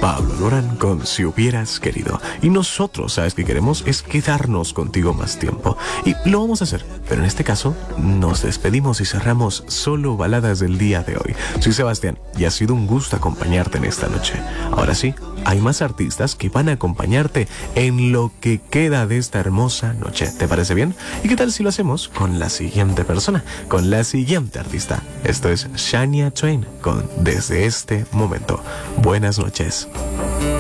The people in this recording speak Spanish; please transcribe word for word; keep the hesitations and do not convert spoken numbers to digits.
Pablo Alborán con Si Hubieras Querido. Y nosotros, ¿sabes qué queremos? Es quedarnos contigo más tiempo. Y lo vamos a hacer, pero en este caso nos despedimos y cerramos solo baladas del día de hoy. Soy Sebastián y ha sido un gusto acompañarte en esta noche. Ahora sí, hay más artistas que van a acompañarte en lo que queda de esta hermosa noche. ¿Te parece bien? ¿Y qué tal si lo hacemos con la siguiente persona, con la siguiente artista? Esto es Shania Twain con Desde Este Momento. Buenas noches.